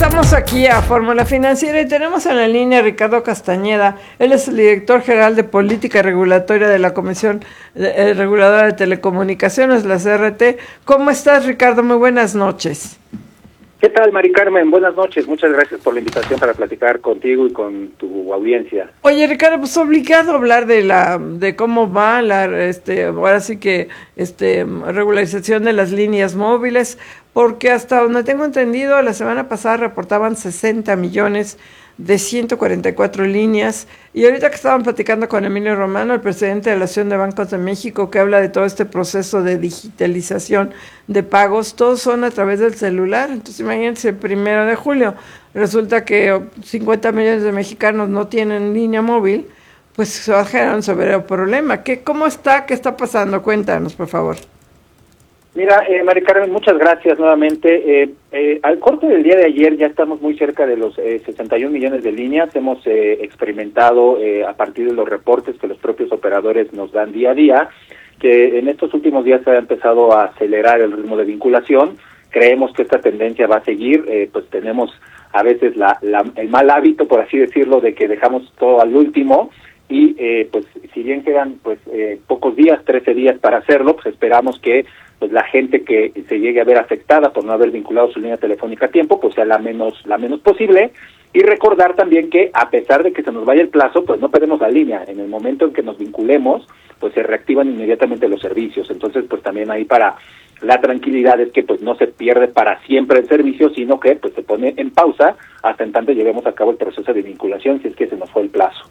Regresamos aquí a Fórmula Financiera y tenemos en la línea a Ricardo Castañeda. Él es el director general de Política Regulatoria de la Comisión Reguladora de Telecomunicaciones, la CRT. ¿Cómo estás, Ricardo? Muy buenas noches. ¿Qué tal, Mari Carmen? Buenas noches. Muchas gracias por la invitación para platicar contigo y con tu audiencia. Oye, Ricardo, pues obligado a hablar de cómo va ahora sí que regularización de las líneas móviles, porque hasta donde tengo entendido, la semana pasada reportaban 60 millones de 144 líneas, y ahorita que estaban platicando con Emilio Romano, el presidente de la Asociación de Bancos de México, que habla de todo este proceso de digitalización de pagos, todos son a través del celular. Entonces imagínense, el 1 de julio resulta que 50 millones de mexicanos no tienen línea móvil, pues se va a generar un severo problema. ¿Cómo está? ¿Qué está pasando? Cuéntanos, por favor. Mira, Mari Carmen, muchas gracias nuevamente. Al corte del día de ayer ya estamos muy cerca de los 61 millones de líneas. Hemos experimentado a partir de los reportes que los propios operadores nos dan día a día, que en estos últimos días se ha empezado a acelerar el ritmo de vinculación. Creemos que esta tendencia va a seguir, pues tenemos a veces el mal hábito, por así decirlo, de que dejamos todo al último. Y pues si bien quedan pocos días, 13 días para hacerlo, pues esperamos que pues la gente que se llegue a ver afectada por no haber vinculado su línea telefónica a tiempo, pues sea la menos posible. Y recordar también que a pesar de que se nos vaya el plazo, pues no perdemos la línea. En el momento en que nos vinculemos, pues se reactivan inmediatamente los servicios. Entonces, pues también ahí para la tranquilidad es que pues no se pierde para siempre el servicio, sino que pues se pone en pausa hasta en tanto llevemos a cabo el proceso de vinculación, si es que se nos fue el plazo.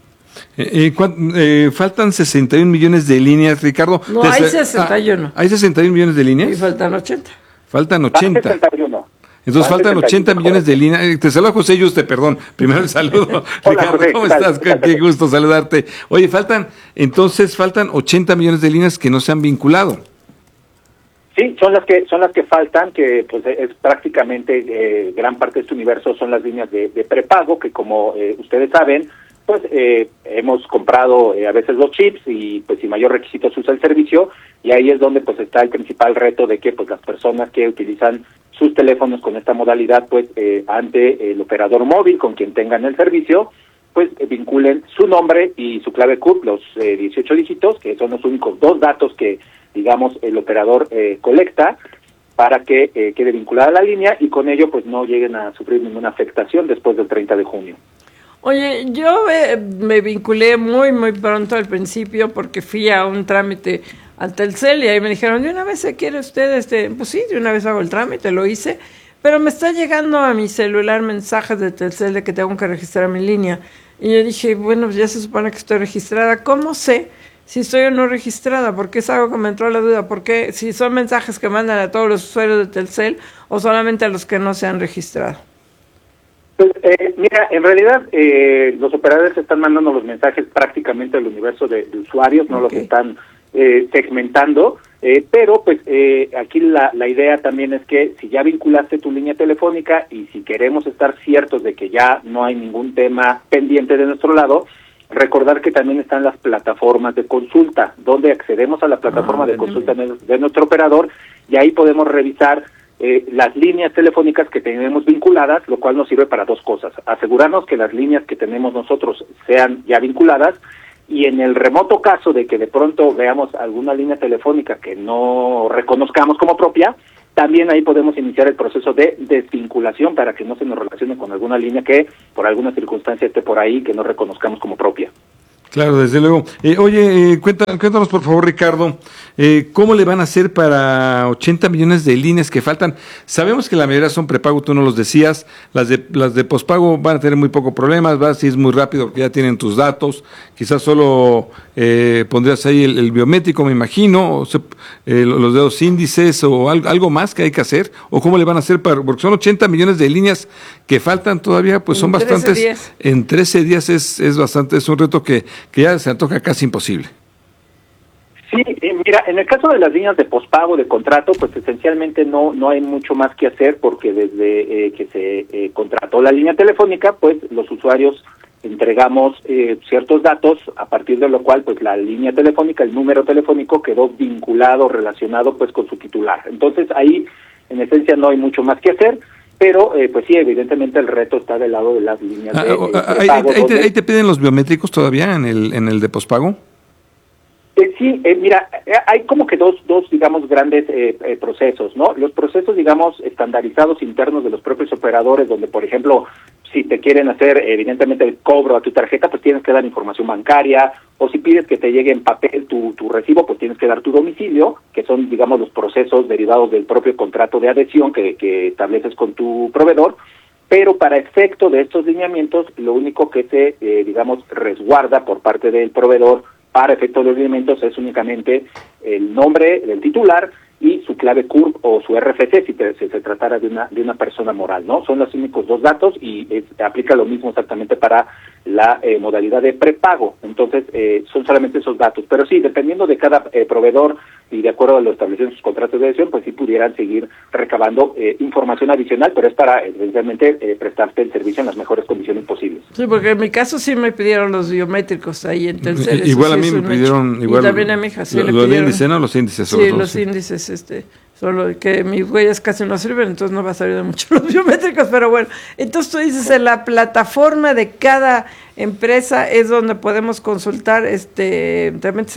Faltan 61 millones de líneas, Ricardo. No, hay 61. ¿Hay 61 millones de líneas? Y faltan 80. Faltan 80. 61. Entonces faltan 80 millones de líneas. Te saludo, José Yuste, perdón. Primero el saludo. Hola, Ricardo, José, ¿cómo estás? Qué gusto saludarte. Oye, faltan 80 millones de líneas que no se han vinculado. Sí, son las que faltan, que pues es prácticamente gran parte de este universo son las líneas de prepago, que como ustedes saben, pues hemos comprado a veces los chips y pues sin mayor requisito se usa el servicio, y ahí es donde pues está el principal reto de que pues las personas que utilizan sus teléfonos con esta modalidad pues ante el operador móvil con quien tengan el servicio, pues vinculen su nombre y su clave CURP, los 18 dígitos, que son los únicos dos datos que digamos el operador colecta para que quede vinculada a la línea, y con ello pues no lleguen a sufrir ninguna afectación después del 30 de junio. Oye, yo me vinculé muy pronto al principio porque fui a un trámite al Telcel y ahí me dijeron, ¿de una vez se quiere usted? Pues sí, de una vez hago el trámite, lo hice, pero me está llegando a mi celular mensajes de Telcel de que tengo que registrar mi línea. Y yo dije, bueno, ya se supone que estoy registrada, ¿cómo sé si estoy o no registrada? Porque es algo que me entró la duda, porque si son mensajes que mandan a todos los usuarios de Telcel o solamente a los que no se han registrado. Pues, mira, en realidad los operadores están mandando los mensajes prácticamente al universo de usuarios, no los están segmentando, pero pues aquí la idea también es que si ya vinculaste tu línea telefónica y si queremos estar ciertos de que ya no hay ningún tema pendiente de nuestro lado, recordar que también están las plataformas de consulta, donde accedemos a la plataforma de consulta de nuestro operador, y ahí podemos revisar las líneas telefónicas que tenemos vinculadas, lo cual nos sirve para dos cosas: asegurarnos que las líneas que tenemos nosotros sean ya vinculadas, y en el remoto caso de que de pronto veamos alguna línea telefónica que no reconozcamos como propia, también ahí podemos iniciar el proceso de desvinculación para que no se nos relacione con alguna línea que por alguna circunstancia esté por ahí que no reconozcamos como propia. Claro, desde luego. Oye, cuéntanos por favor, Ricardo, ¿cómo le van a hacer para 80 millones de líneas que faltan? Sabemos que la mayoría son prepago, tú no los decías, las de pospago van a tener muy poco problemas, si es muy rápido porque ya tienen tus datos, quizás solo pondrías ahí el biométrico, me imagino, los dedos índices o algo más que hay que hacer, o cómo le van a hacer porque son 80 millones de líneas que faltan todavía, pues son bastantes. 13 días. En 13 días es bastante, es un reto que ya se antoja casi imposible. Sí, mira, en el caso de las líneas de pospago, de contrato, pues esencialmente no hay mucho más que hacer, porque desde que se contrató la línea telefónica, pues los usuarios entregamos ciertos datos, a partir de lo cual pues la línea telefónica, el número telefónico quedó vinculado, relacionado pues con su titular. Entonces ahí en esencia no hay mucho más que hacer. pero pues sí, evidentemente el reto está del lado de las líneas de pago. ¿Ahí te piden los biométricos todavía en el de pospago? Sí, mira, hay como que dos digamos, grandes procesos, ¿no? Los procesos, digamos, estandarizados internos de los propios operadores, donde, por ejemplo, si te quieren hacer, evidentemente, el cobro a tu tarjeta, pues tienes que dar información bancaria, o si pides que te llegue en papel tu recibo, pues tienes que dar tu domicilio, que son, digamos, los procesos derivados del propio contrato de adhesión que estableces con tu proveedor. Pero para efecto de estos lineamientos, lo único que se, digamos, resguarda por parte del proveedor para efectos de los lineamientos es únicamente el nombre del titular y su clave CURP o su RFC si se tratara de una persona moral, ¿no? Son los únicos dos datos y aplica lo mismo exactamente para la modalidad de prepago. Entonces, son solamente esos datos. Pero sí, dependiendo de cada proveedor y de acuerdo a lo establecido en sus contratos de adhesión, pues sí pudieran seguir recabando información adicional, pero es para esencialmente prestarte el servicio en las mejores condiciones posibles. Sí, porque en mi caso sí me pidieron los biométricos ahí en Telcel. Igual a mí me pidieron, igual, y también a mi hija sí le pidieron. ¿Los índices, no? Los índices. Sí, los índices, solo que mis huellas casi no sirven, entonces no va a salir de mucho los biométricos, pero bueno, entonces tú dices, en la plataforma de cada empresa es donde podemos consultar, te metes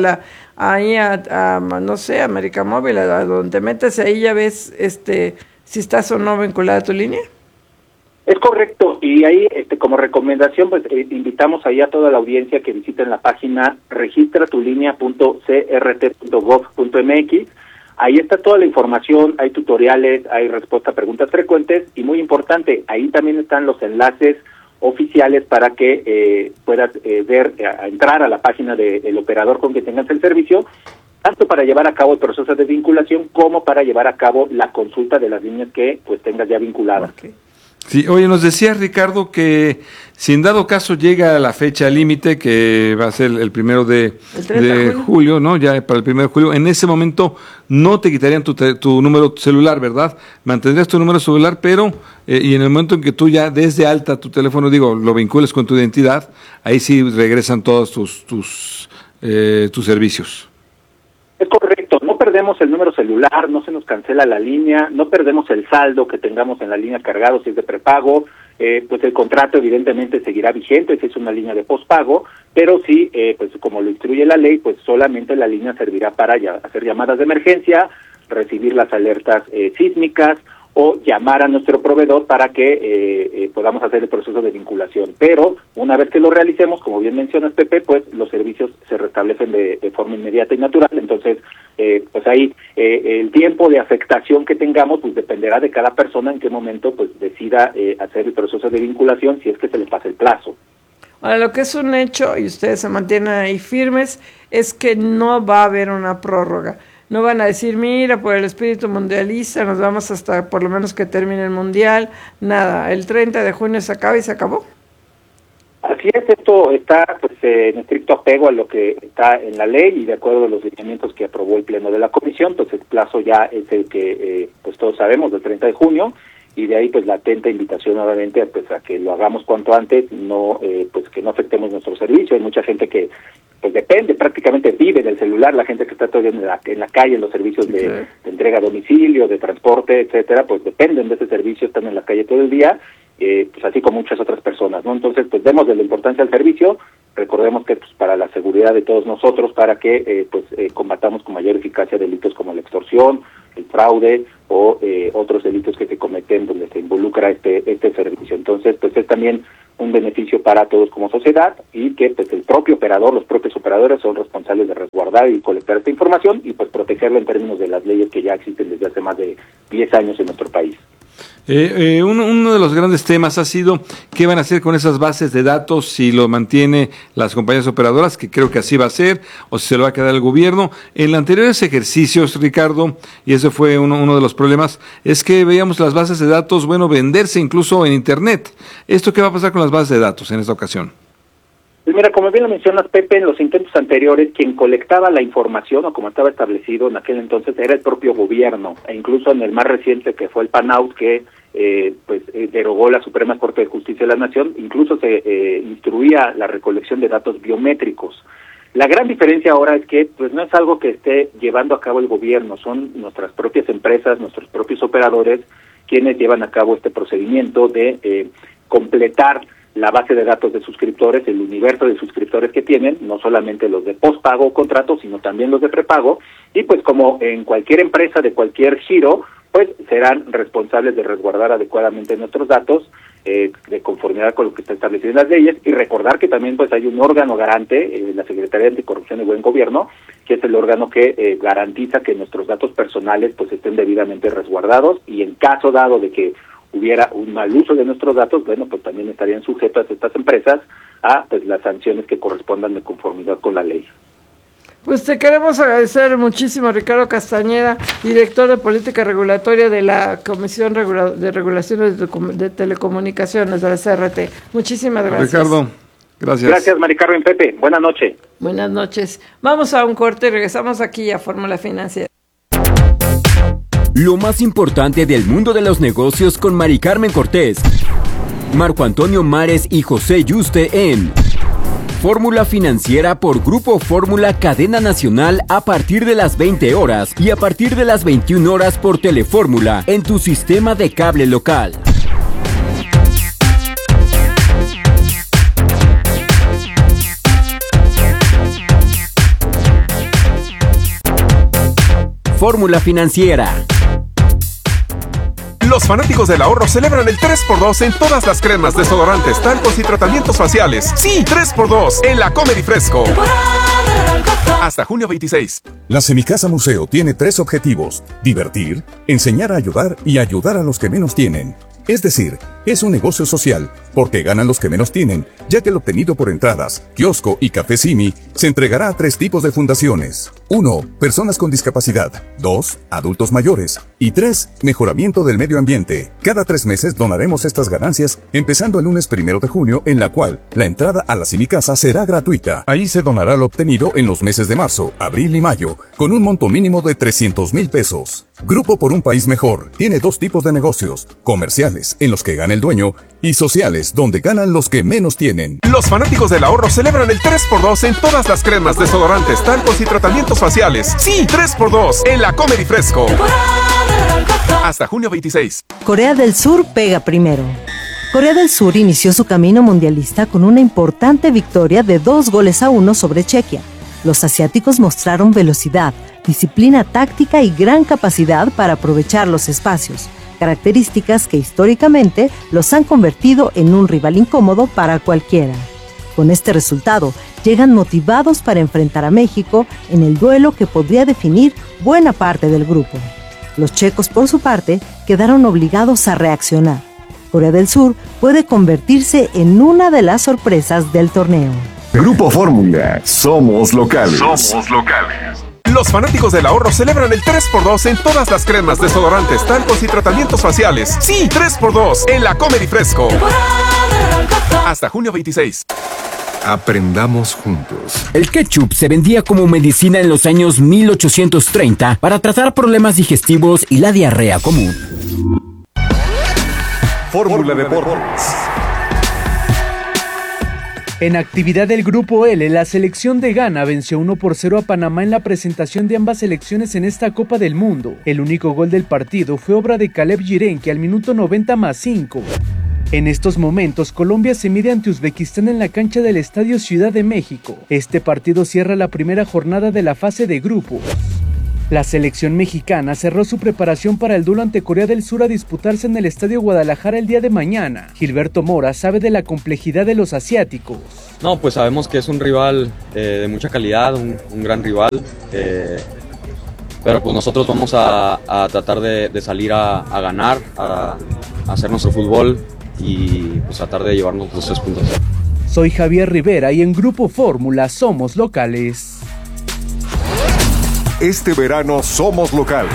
no sé, América Móvil, a donde te metes, ahí ya ves, si estás o no vinculada a tu línea. Es correcto, y ahí como recomendación pues invitamos ahí a toda la audiencia que visiten la página registratulinea.crt.gov.mx. Ahí está toda la información, hay tutoriales, hay respuesta a preguntas frecuentes y muy importante, ahí también están los enlaces oficiales para que puedas entrar a la página del operador con que tengas el servicio, tanto para llevar a cabo el proceso de vinculación como para llevar a cabo la consulta de las líneas que pues tengas ya vinculadas. Okay. Sí, oye, nos decía Ricardo que si en dado caso llega la fecha límite, que va a ser el 1 de julio, ¿no? Ya para el 1 de julio, en ese momento no te quitarían tu número celular, ¿verdad? Mantendrías tu número celular, pero, y en el momento en que tú ya des de alta tu teléfono, lo vincules con tu identidad, ahí sí regresan todos tus servicios. Es correcto, no perdemos el número celular, no se nos cancela la línea, no perdemos el saldo que tengamos en la línea cargado si es de prepago, pues el contrato evidentemente seguirá vigente si es una línea de pospago, pero sí, pues como lo instruye la ley, pues solamente la línea servirá para hacer llamadas de emergencia, recibir las alertas sísmicas o llamar a nuestro proveedor para que podamos hacer el proceso de vinculación. Pero una vez que lo realicemos, como bien mencionas, Pepe, pues los servicios se restablecen de forma inmediata y natural. Entonces, pues ahí el tiempo de afectación que tengamos pues dependerá de cada persona en qué momento pues decida hacer el proceso de vinculación si es que se le pasa el plazo. Ahora, lo que es un hecho, y ustedes se mantienen ahí firmes, es que no va a haber una prórroga. No van a decir, mira, por el espíritu mundialista, nos vamos hasta por lo menos que termine el mundial. Nada, el 30 de junio se acaba y se acabó. Así es, esto está pues en estricto apego a lo que está en la ley y de acuerdo a los lineamientos que aprobó el Pleno de la Comisión, entonces el plazo ya es el que pues todos sabemos, del 30 de junio, y de ahí pues la atenta invitación nuevamente pues a que lo hagamos cuanto antes, no pues que no afectemos nuestro servicio. Hay mucha gente que pues depende, prácticamente vive del celular, la gente que está todavía en la calle, en los servicios de entrega a domicilio, de transporte, etcétera, pues dependen de ese servicio, están en la calle todo el día, pues así como muchas otras personas, ¿no? Entonces, pues demos de la importancia al servicio, recordemos que pues para la seguridad de todos nosotros, para que combatamos con mayor eficacia delitos como la extorsión, el fraude o otros delitos que se cometen donde se involucra este servicio. Entonces, pues es también un beneficio para todos como sociedad y que pues el propio operador, los propios operadores son responsables de resguardar y colectar esta información y pues protegerla en términos de las leyes que ya existen desde hace más de 10 años en nuestro país. Uno de los grandes temas ha sido qué van a hacer con esas bases de datos, si lo mantiene las compañías operadoras, que creo que así va a ser, o si se lo va a quedar el gobierno. En los anteriores ejercicios, Ricardo, y ese fue uno de los problemas, es que veíamos las bases de datos, venderse incluso en Internet. ¿Esto qué va a pasar con las bases de datos en esta ocasión? Pues mira, como bien lo mencionas, Pepe, en los intentos anteriores, quien colectaba la información, o como estaba establecido en aquel entonces, era el propio gobierno, e incluso en el más reciente, que fue el PANAUT, que derogó la Suprema Corte de Justicia de la Nación, incluso se instruía la recolección de datos biométricos. La gran diferencia ahora es que pues no es algo que esté llevando a cabo el gobierno, son nuestras propias empresas, nuestros propios operadores, quienes llevan a cabo este procedimiento de completar la base de datos de suscriptores, el universo de suscriptores que tienen, no solamente los de postpago o contrato, sino también los de prepago, y pues como en cualquier empresa de cualquier giro, pues serán responsables de resguardar adecuadamente nuestros datos, de conformidad con lo que está establecido en las leyes, y recordar que también pues hay un órgano garante, la Secretaría de Anticorrupción y Buen Gobierno, que es el órgano que garantiza que nuestros datos personales pues estén debidamente resguardados, y en caso dado de que hubiera un mal uso de nuestros datos, bueno, pues también estarían sujetas estas empresas a pues las sanciones que correspondan de conformidad con la ley. Pues te queremos agradecer muchísimo, Ricardo Castañeda, director de Política Regulatoria de la Comisión de Regulaciones de Telecomunicaciones de la CRT. Muchísimas gracias. Ricardo, gracias. Gracias, Mari Carmen, Pepe. Buenas noches. Buenas noches. Vamos a un corte y regresamos aquí a Fórmula Financiera. Lo más importante del mundo de los negocios con Mari Carmen Cortés, Marco Antonio Mares y José Yuste en Fórmula Financiera por Grupo Fórmula Cadena Nacional a partir de las 20 horas y a partir de las 21 horas por Telefórmula en tu sistema de cable local. Fórmula Financiera. Los fanáticos del ahorro celebran el 3x2 en todas las cremas, desodorantes, talcos y tratamientos faciales. Sí, 3x2 en la Comedy Fresco. Hasta junio 26. La Semicasa Museo tiene 3 objetivos: divertir, enseñar a ayudar y ayudar a los que menos tienen. Es decir, es un negocio social, porque ganan los que menos tienen, ya que el obtenido por entradas, kiosco y café Simi se entregará a 3 tipos de fundaciones. 1. Personas con discapacidad. 2. Adultos mayores. Y 3. Mejoramiento del medio ambiente. Cada 3 meses donaremos estas ganancias, empezando el lunes 1 de junio, en la cual la entrada a la Semicasa será gratuita. Ahí se donará lo obtenido en los meses de marzo, abril y mayo, con un monto mínimo de 300,000 pesos. Grupo por un País Mejor tiene 2 tipos de negocios: comerciales, en los que gana el dueño, y sociales, donde ganan los que menos tienen. Los fanáticos del ahorro celebran el 3x2 en todas las cremas, desodorantes, talcos y tratamientos faciales. Sí, 3x2 en la Comedy Fresco. Hasta junio 26. Corea del Sur pega primero. Corea del Sur inició su camino mundialista con una importante victoria de 2-1 sobre Chequia. Los asiáticos mostraron velocidad, disciplina táctica y gran capacidad para aprovechar los espacios, características que históricamente los han convertido en un rival incómodo para cualquiera. Con este resultado, llegan motivados para enfrentar a México en el duelo que podría definir buena parte del grupo. Los checos, por su parte, quedaron obligados a reaccionar. Corea del Sur puede convertirse en una de las sorpresas del torneo. Grupo Fórmula, somos locales. Somos locales. Los fanáticos del ahorro celebran el 3x2 en todas las cremas, desodorantes, talcos y tratamientos faciales. Sí, 3x2 en la Comedy Fresco. Hasta junio 26. Aprendamos juntos. El ketchup se vendía como medicina en los años 1830 para tratar problemas digestivos y la diarrea común. Fórmula Deportes. En actividad del Grupo L, la selección de Ghana venció 1-0 a Panamá en la presentación de ambas selecciones en esta Copa del Mundo. El único gol del partido fue obra de Caleb Yirenki al minuto 90+5. En estos momentos, Colombia se mide ante Uzbekistán en la cancha del Estadio Ciudad de México. Este partido cierra la primera jornada de la fase de grupos. La selección mexicana cerró su preparación para el duelo ante Corea del Sur a disputarse en el Estadio Guadalajara el día de mañana. Gilberto Mora sabe de la complejidad de los asiáticos. No, pues sabemos que es un rival de mucha calidad, un gran rival, pero pues nosotros vamos a tratar de salir a ganar, a hacer nuestro fútbol y pues tratar de llevarnos los 3 puntos. Soy Javier Rivera y en Grupo Fórmula somos locales. Este verano somos locales.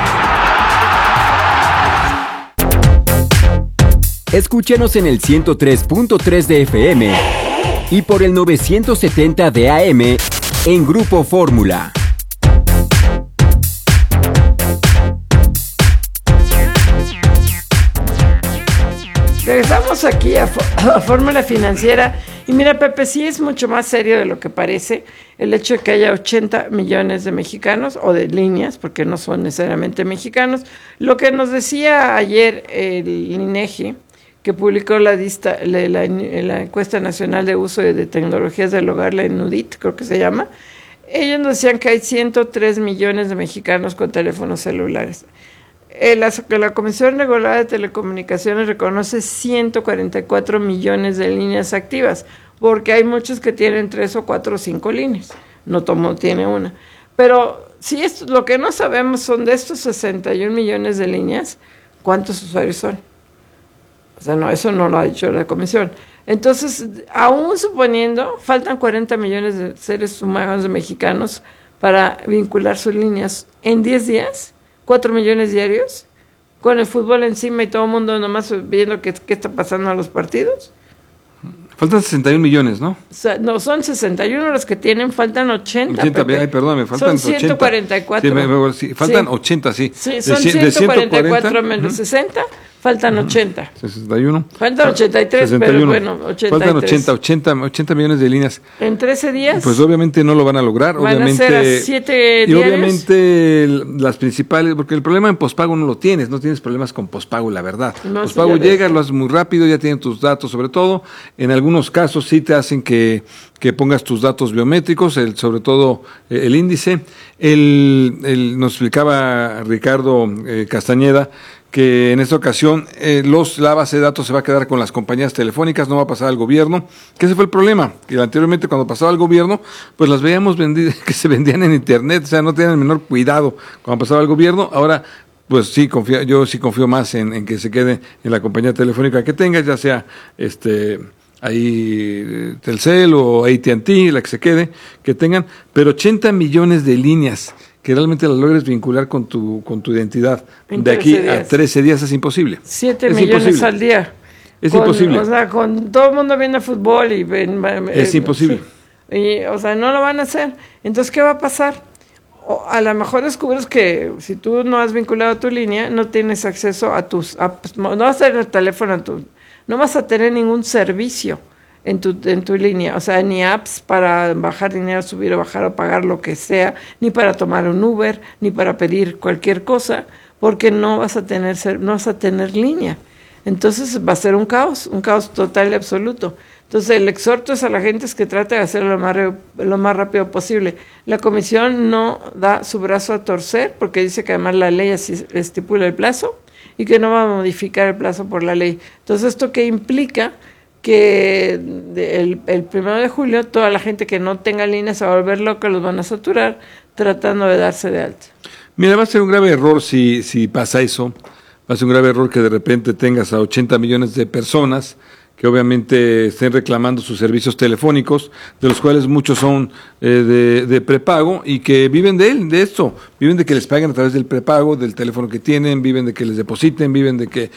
Escúchenos en el 103.3 de FM y por el 970 de AM en Grupo Fórmula. Regresamos aquí a Fórmula Financiera Y mira, Pepe, sí es mucho más serio de lo que parece el hecho de que haya 80 millones de mexicanos, o de líneas, porque no son necesariamente mexicanos. Lo que nos decía ayer el INEGI, que publicó la encuesta nacional de uso de tecnologías del hogar, la ENUDIT, creo que se llama. Ellos nos decían que hay 103 millones de mexicanos con teléfonos celulares. La Comisión Reguladora de Telecomunicaciones reconoce 144 millones de líneas activas, porque hay muchos que tienen 3 o 4 o 5 líneas, no todo tiene una. Pero si esto, lo que no sabemos son de estos 61 millones de líneas, ¿cuántos usuarios son? O sea, no, eso no lo ha dicho la Comisión. Entonces, aún suponiendo, faltan 40 millones de seres humanos de mexicanos para vincular sus líneas en 10 días, 4 millones diarios, con el fútbol encima y todo el mundo nomás viendo qué está pasando a los partidos. Faltan 61 millones, ¿no? O sea, no, son 61 los que tienen, faltan 80. 80, ay, perdóname, faltan son 144. 80. Sí, faltan 80, sí. Sí, son 144 menos 60, faltan 80. 61. Faltan 83, 61. Pero bueno, 83. Faltan 80 millones de líneas. ¿En 13 días? Pues obviamente no lo van a lograr. Van obviamente, a ser a 7 y diarios. obviamente las principales, porque el problema en pospago no tienes problemas con pospago, la verdad. No, pospago llegas, lo haces muy rápido, ya tienen tus datos, sobre todo. En algunos casos sí te hacen que pongas tus datos biométricos, sobre todo el índice. Nos explicaba Ricardo Castañeda que en esta ocasión la base de datos se va a quedar con las compañías telefónicas, no va a pasar al gobierno, que ese fue el problema, que anteriormente cuando pasaba al gobierno, pues las veíamos que se vendían en internet, o sea, no tenían el menor cuidado cuando pasaba al gobierno. Ahora pues sí, yo sí confío más en que se quede en la compañía telefónica que tengas, ya sea ahí Telcel o AT&T, la que se quede, que tengan, pero 80 millones de líneas que realmente las logres vincular con tu identidad de aquí a 13 días es imposible. 7 millones imposible. Al día. Es imposible. O sea, con todo el mundo viendo fútbol y es imposible. Sí. Y, o sea, no lo van a hacer. Entonces, ¿qué va a pasar? A lo mejor descubres que si tú no has vinculado tu línea, no tienes acceso a no vas a tener el teléfono, no vas a tener ningún servicio en tu línea, o sea, ni apps para bajar dinero, subir o bajar o pagar lo que sea, ni para tomar un Uber, ni para pedir cualquier cosa, porque no vas a tener línea. Entonces va a ser un caos total y absoluto. Entonces el exhorto es a la gente es que trate de hacerlo lo más rápido posible. La comisión no da su brazo a torcer porque dice que además la ley así estipula el plazo y que no va a modificar el plazo por la ley. Entonces, ¿esto qué implica? Que el 1 de julio toda la gente que no tenga línea se va a volver loca, los van a saturar tratando de darse de alta. Mira, va a ser un grave error si pasa eso. Va a ser un grave error que de repente tengas a 80 millones de personas que obviamente estén reclamando sus servicios telefónicos, de los cuales muchos son de prepago y que viven de esto, viven de que les paguen a través del prepago, del teléfono que tienen, viven de que les depositen, viven de que,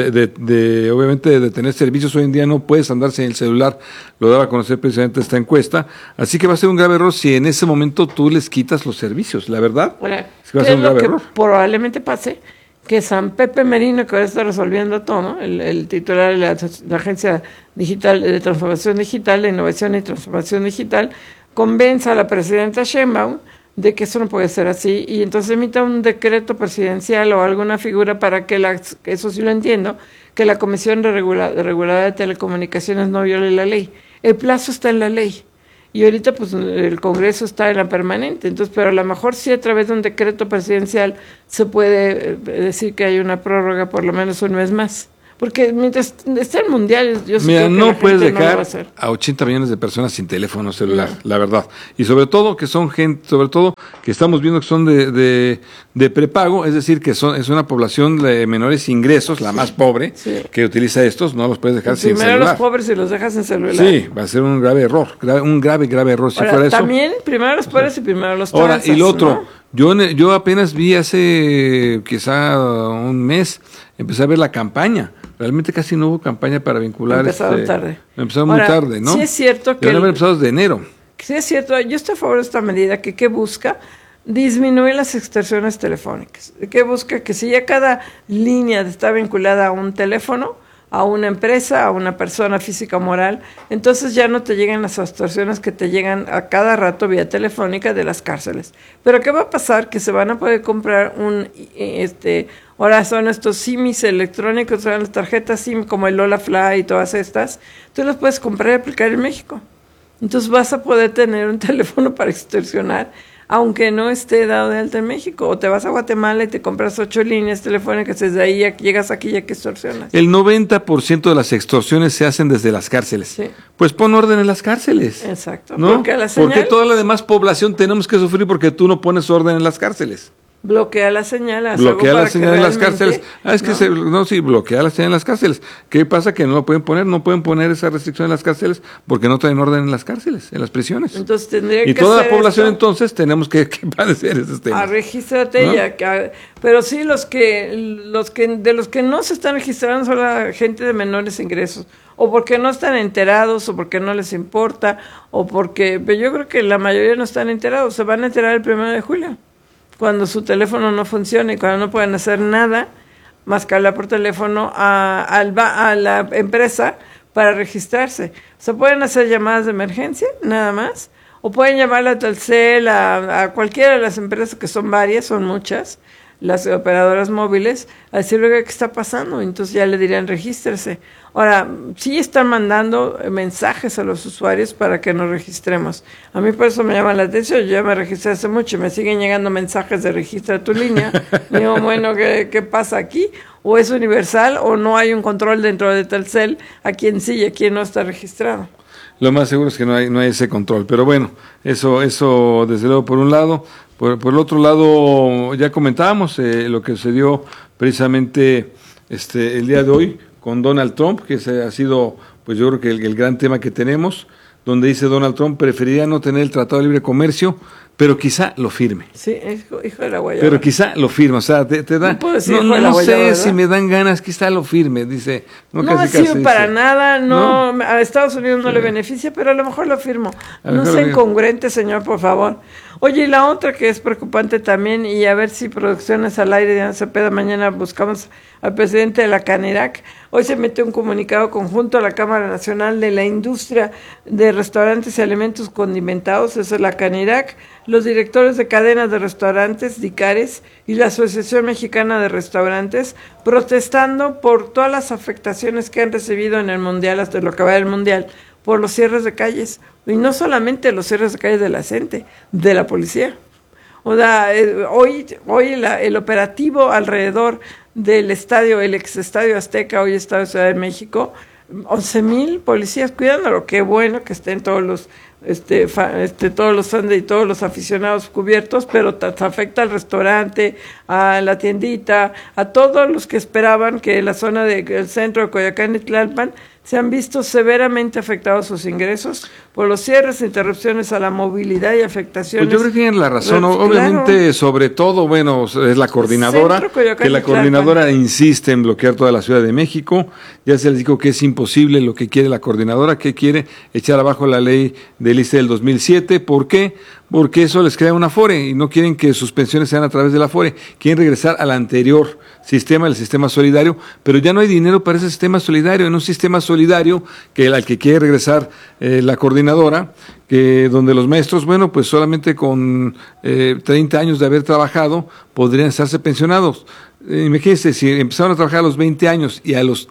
obviamente de tener servicios. Hoy en día no puedes andarse en el celular, lo daba a conocer precisamente esta encuesta, así que va a ser un grave error si en ese momento tú les quitas los servicios, la verdad. Ahora, va a ser un grave error. Probablemente pase que San Pepe Merino, que ahora está resolviendo todo, ¿no? El titular de la Agencia Digital de Transformación Digital, de Innovación y Transformación Digital, convenza a la presidenta Sheinbaum de que eso no puede ser así, y entonces emita un decreto presidencial o alguna figura para que eso sí lo entiendo, que la Comisión Reguladora de Telecomunicaciones no viole la ley. El plazo está en la ley. Y ahorita pues el Congreso está en la permanente, entonces, pero a lo mejor sí a través de un decreto presidencial se puede decir que hay una prórroga por lo menos un mes más. Porque mientras esté el Mundial, yo mira, creo que no puedes dejar a 80 millones de personas sin teléfono celular, la verdad. Y sobre todo que son gente, que estamos viendo que son de prepago, es decir, que es una población de menores ingresos, la más pobre, que utiliza estos, no los puedes dejar sin celular. Primero los pobres si los dejas sin celular. Sí, va a ser un grave error, un grave error si fuera eso. También, primero los pobres y primero los tranzas. Ahora, y lo otro, ¿no? Yo apenas vi hace quizá un mes, empecé a ver la campaña. Realmente casi no hubo campaña para vincular. Empezaron tarde. Empezaron muy tarde, ¿no? Sí es cierto que... Deben haber empezado desde enero. Sí es cierto, yo estoy a favor de esta medida que busca disminuir las extorsiones telefónicas. Que busca que si ya cada línea está vinculada a un teléfono, a una empresa, a una persona física o moral, entonces ya no te llegan las extorsiones que te llegan a cada rato vía telefónica de las cárceles. Pero ¿qué va a pasar? Que se van a poder comprar ahora son estos SIMs electrónicos, son las tarjetas SIM como el Lola Fly y todas estas, tú las puedes comprar y aplicar en México. Entonces vas a poder tener un teléfono para extorsionar, aunque no esté dado de alta en México. O te vas a Guatemala y te compras 8 líneas telefónicas, desde ahí llegas aquí ya que extorsionas. El 90% de las extorsiones se hacen desde las cárceles. Sí. Pues pon orden en las cárceles. Exacto. ¿No? Porque la señal, porque toda la demás población tenemos que sufrir porque tú no pones orden en las cárceles. Bloquea la señal. Bloquea la señal en las cárceles. Bloquea la señal en las cárceles. ¿Qué pasa? Que no lo pueden poner, no pueden poner esa restricción en las cárceles porque no traen orden en las cárceles, en las prisiones. Entonces tendría que toda la población entonces tenemos que padecer esos temas. Regístrate, ¿no? Pero sí de los que no se están registrando son la gente de menores ingresos, o porque no están enterados, o porque no les importa, o porque, pero yo creo que la mayoría no están enterados, se van a enterar el 1 de julio. Cuando su teléfono no funcione y cuando no pueden hacer nada más que hablar por teléfono a la empresa para registrarse. O sea, pueden hacer llamadas de emergencia, nada más, o pueden llamar a Telcel, a cualquiera de las empresas, que son varias, son muchas, las operadoras móviles, a decirle qué está pasando, entonces ya le dirán regístrese. Ahora, sí están mandando mensajes a los usuarios para que nos registremos. A mí por eso me llama la atención, yo ya me registré hace mucho y me siguen llegando mensajes de registra tu línea. Digo, bueno, ¿qué pasa aquí? O es universal o no hay un control dentro de Telcel a quien sí y a quien no está registrado. Lo más seguro es que no hay ese control, pero bueno, eso desde luego por un lado. Por el otro lado, ya comentábamos lo que sucedió precisamente el día de hoy con Donald Trump, que ese ha sido, pues yo creo que el gran tema que tenemos, donde dice Donald Trump preferiría no tener el Tratado de Libre Comercio, pero quizá lo firme. Sí, hijo de la guayaba. Pero quizá lo firme, o sea, te da... No sé si me dan ganas, quizá lo firme, dice. No sirve para nada, no, a Estados Unidos no le beneficia, pero a lo mejor lo firmo. No sea incongruente, señor, por favor. Oye, y la otra que es preocupante también, y a ver si Producciones al Aire de Ana Cepeda, mañana buscamos al presidente de la Canirac. Hoy se metió un comunicado conjunto a la Cámara Nacional de la Industria de Restaurantes y Alimentos Condimentados, esa es la Canirac, los directores de cadenas de restaurantes, DICARES, y la Asociación Mexicana de Restaurantes, protestando por todas las afectaciones que han recibido en el Mundial, hasta lo que va del Mundial, por los cierres de calles, y no solamente los cierres de calles de la gente, de la policía. O sea, hoy el operativo alrededor del estadio, el ex estadio Azteca, hoy Estadio Ciudad de México, 11,000 policías cuidándolo. Qué bueno que estén todos los todos los fans y todos los aficionados cubiertos, pero afecta al restaurante, a la tiendita, a todos los que esperaban que la zona del centro de Coyoacán y Tlalpan se han visto severamente afectados sus ingresos por los cierres, interrupciones a la movilidad y afectaciones. Pues yo creo que tienen la razón, obviamente, claro. Sobre todo, bueno, es la coordinadora, que la coordinadora insiste en bloquear toda la Ciudad de México. Ya se les dijo que es imposible lo que quiere la coordinadora, que quiere echar abajo la ley del ISSSTE del 2007. ¿Por qué? Porque eso les crea un afore y no quieren que sus pensiones sean a través del afore. Quieren regresar al anterior sistema, el sistema solidario, pero ya no hay dinero para ese sistema solidario. En un sistema solidario al que quiere regresar la coordinadora, donde los maestros, bueno, pues solamente con 30 años de haber trabajado podrían estarse pensionados. Imagínense, si empezaron a trabajar a los 20 años y a los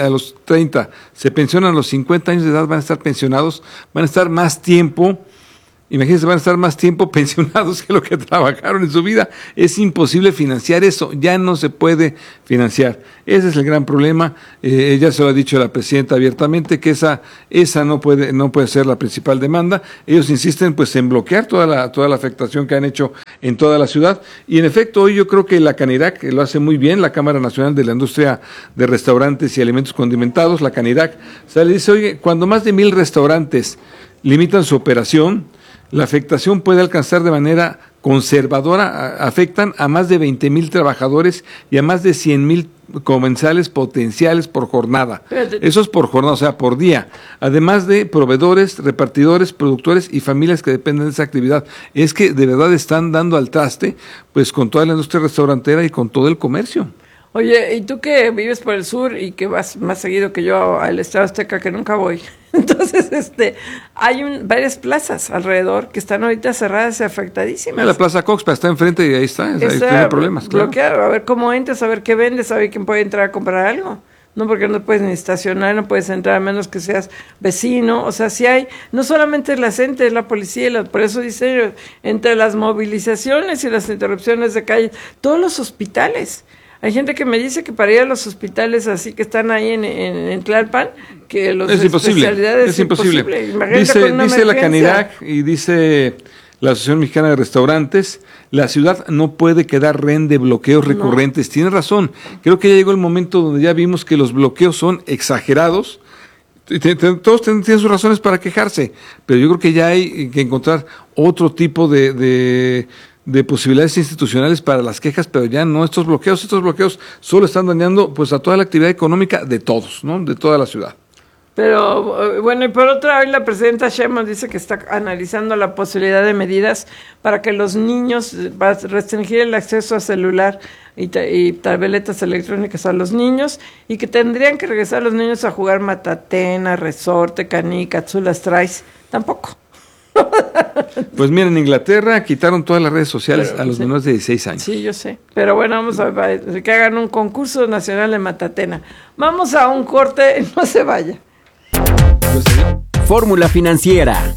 30 se pensionan a los 50 años de edad, van a estar pensionados, van a estar más tiempo. Imagínense, van a estar más tiempo pensionados que lo que trabajaron en su vida. Es imposible financiar eso, ya no se puede financiar. Ese es el gran problema. Ya se lo ha dicho la presidenta abiertamente, que esa no puede ser la principal demanda. Ellos insisten pues en bloquear toda la afectación que han hecho en toda la ciudad. Y en efecto, hoy yo creo que la Canirac lo hace muy bien, la Cámara Nacional de la Industria de Restaurantes y Alimentos Condimentados, la Canirac, le dice, oye, cuando más de 1,000 restaurantes limitan su operación, la afectación puede alcanzar de manera conservadora, afectan a más de 20,000 trabajadores y a más de 100,000 comensales potenciales por jornada. Eso es por jornada, o sea, por día. Además de proveedores, repartidores, productores y familias que dependen de esa actividad. Es que de verdad están dando al traste, pues con toda la industria restaurantera y con todo el comercio. Oye, ¿y tú que vives por el sur y que vas más seguido que yo al Estadio Azteca, que nunca voy? Entonces, hay varias plazas alrededor que están ahorita cerradas y afectadísimas. La Plaza Coxpa está enfrente y ahí está, ahí tiene problemas, claro. Bloqueado, a ver cómo entras, a ver qué vendes, a ver quién puede entrar a comprar algo. No, porque no puedes ni estacionar, no puedes entrar a menos que seas vecino. O sea, si hay, no solamente es la gente, es la policía, por eso dice, entre las movilizaciones y las interrupciones de calle, todos los hospitales. Hay gente que me dice que para ir a los hospitales así que están ahí en Tlalpan, que los especialidades es imposible. Dice la Canirac y dice la Asociación Mexicana de Restaurantes, la ciudad no puede quedar rehén de bloqueos recurrentes. Tiene razón, creo que ya llegó el momento donde ya vimos que los bloqueos son exagerados. Todos tienen sus razones para quejarse, pero yo creo que ya hay que encontrar otro tipo de posibilidades institucionales para las quejas, pero ya no estos bloqueos solo están dañando pues a toda la actividad económica de todos, ¿no? De toda la ciudad. Pero bueno, y por otra vez la presidenta Sheinbaum dice que está analizando la posibilidad de medidas para que los niños, para restringir el acceso a celular y tabletas electrónicas a los niños, y que tendrían que regresar los niños a jugar matatena, resorte, canica, chulas traes. Tampoco. Pues mira, en Inglaterra quitaron todas las redes sociales a los menores de 16 años. Sí, yo sé. Pero bueno, vamos a ver que hagan un concurso nacional de matatena. Vamos a un corte, no se vaya. Fórmula Financiera.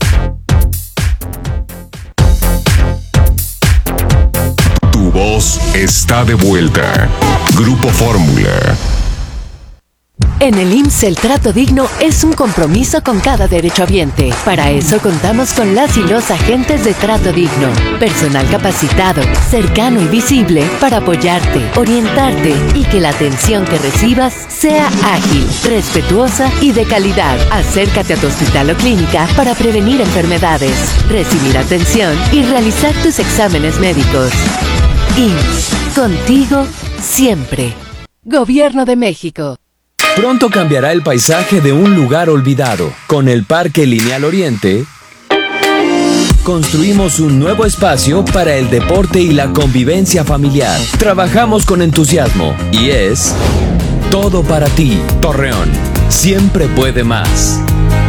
Tu voz está de vuelta. Grupo Fórmula. En el IMSS el trato digno es un compromiso con cada derechohabiente. Para eso contamos con las y los agentes de trato digno. Personal capacitado, cercano y visible para apoyarte, orientarte y que la atención que recibas sea ágil, respetuosa y de calidad. Acércate a tu hospital o clínica para prevenir enfermedades, recibir atención y realizar tus exámenes médicos. IMSS, contigo siempre. Gobierno de México. Pronto cambiará el paisaje de un lugar olvidado. Con el Parque Lineal Oriente, construimos un nuevo espacio para el deporte y la convivencia familiar. Trabajamos con entusiasmo y es todo para ti, Torreón. Siempre puede más.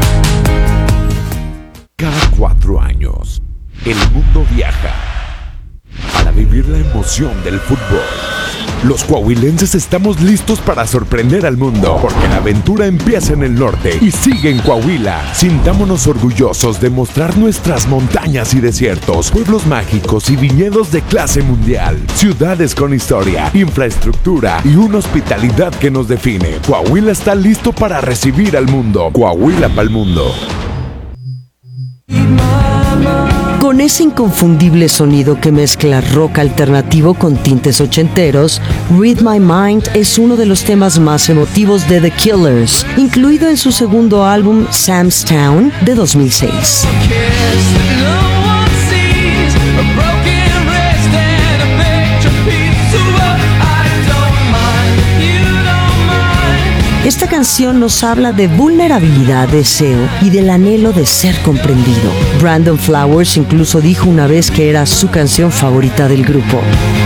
Cada 4 años, el mundo viaja para vivir la emoción del fútbol. Los coahuilenses estamos listos para sorprender al mundo, porque la aventura empieza en el norte y sigue en Coahuila. Sintámonos orgullosos de mostrar nuestras montañas y desiertos, pueblos mágicos y viñedos de clase mundial, ciudades con historia, infraestructura y una hospitalidad que nos define. Coahuila está listo para recibir al mundo. Coahuila pa'l mundo. Con ese inconfundible sonido que mezcla rock alternativo con tintes ochenteros, Read My Mind es uno de los temas más emotivos de The Killers, incluido en su segundo álbum Sam's Town de 2006. Esta canción nos habla de vulnerabilidad, deseo y del anhelo de ser comprendido. Brandon Flowers incluso dijo una vez que era su canción favorita del grupo.